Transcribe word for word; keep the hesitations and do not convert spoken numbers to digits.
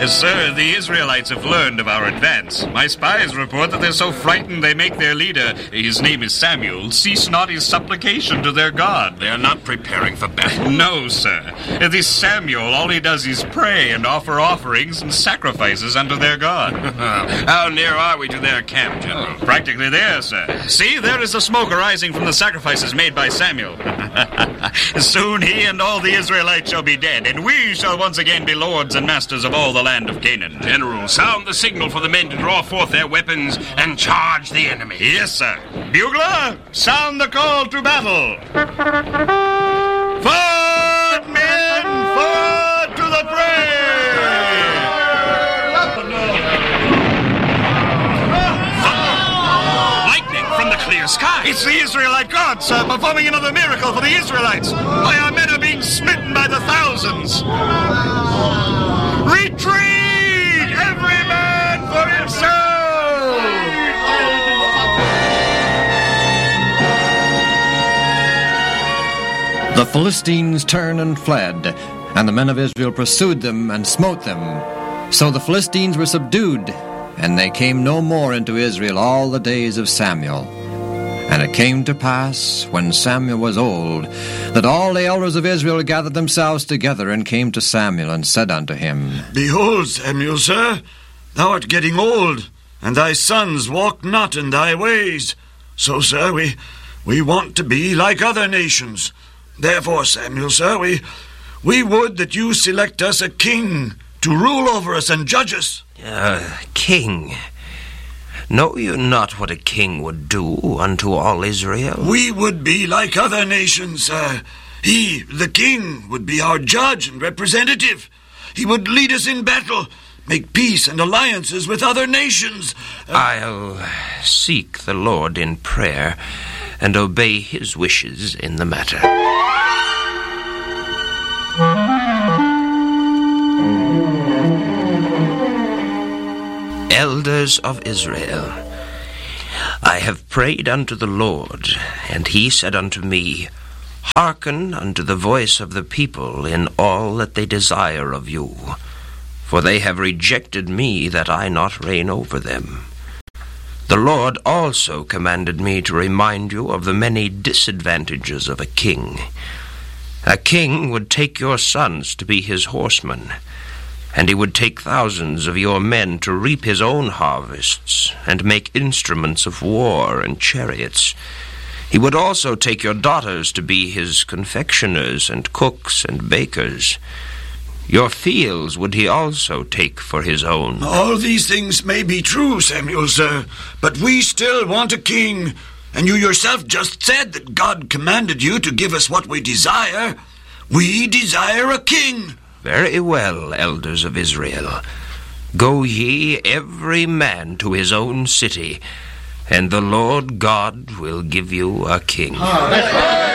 Sir, the Israelites have learned of our advance. My spies report that they're so frightened they make their leader, his name is Samuel, cease not his supplication to their God. They are not preparing for battle. No, sir. This Samuel, all he does is pray and offer offerings and sacrifices unto their God. How near are we to their camp, General? Practically there, sir. See, there is the smoke arising from the sacrifices made by Samuel. Soon he and all the Israelites shall be dead, and we shall once again be lords and masters of all the land of Canaan. General, sound the signal for the men to draw forth their weapons and charge the enemy. Yes, sir. Bugler, sound the call to battle. Forward, men! Forward to the fray! Lightning from the clear sky. It's the Israelite gods, sir, performing another miracle for the Israelites. Why, our men are being smitten by the thousands. Retreat! Every man for himself! The Philistines turned and fled, and the men of Israel pursued them and smote them. So the Philistines were subdued, and they came no more into Israel all the days of Samuel. And it came to pass, when Samuel was old, that all the elders of Israel gathered themselves together and came to Samuel and said unto him, Behold, Samuel, sir, thou art getting old, and thy sons walk not in thy ways. So, sir, we, we want to be like other nations. Therefore, Samuel, sir, we, we would that you select us a king to rule over us and judge us. Uh, king? Know you not what a king would do unto all Israel? We would be like other nations, sir. He, the king, would be our judge and representative. He would lead us in battle, make peace and alliances with other nations. Uh, I'll seek the Lord in prayer and obey his wishes in the matter. Elders of Israel, I have prayed unto the Lord, and he said unto me, Hearken unto the voice of the people in all that they desire of you, for they have rejected me that I not reign over them. The Lord also commanded me to remind you of the many disadvantages of a king. A king would take your sons to be his horsemen, and he would take thousands of your men to reap his own harvests, and make instruments of war and chariots. He would also take your daughters to be his confectioners and cooks and bakers. Your fields would he also take for his own. All these things may be true, Samuel, sir, but we still want a king. And you yourself just said that God commanded you to give us what we desire. We desire a king. Very well, elders of Israel. Go ye every man to his own city, and the Lord God will give you a king.